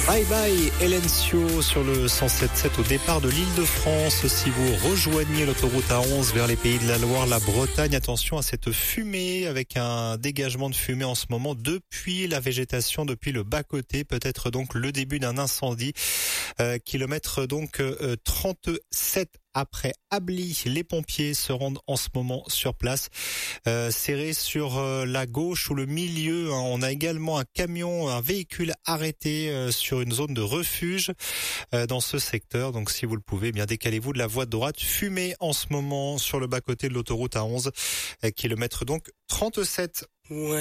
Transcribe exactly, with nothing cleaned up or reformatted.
Bye bye Elencio sur le cent sept sept au départ de l'Île-de-France. Si vous rejoignez l'autoroute A onze vers les Pays de la Loire, la Bretagne, attention à cette fumée avec un dégagement de fumée en ce moment depuis la végétation, depuis le bas-côté. Peut-être donc le début d'un incendie. Euh, kilomètre donc euh, trente-sept après Ably. Les pompiers se rendent en ce moment sur place, euh, serrés sur euh, la gauche ou le milieu. Hein. On a également un camion, un véhicule arrêté euh, sur une zone de refuge euh, dans ce secteur. Donc si vous le pouvez, eh bien décalez-vous de la voie de droite. Fumée en ce moment sur le bas-côté de l'autoroute A onze, euh, kilomètre donc trente-sept. Ouais.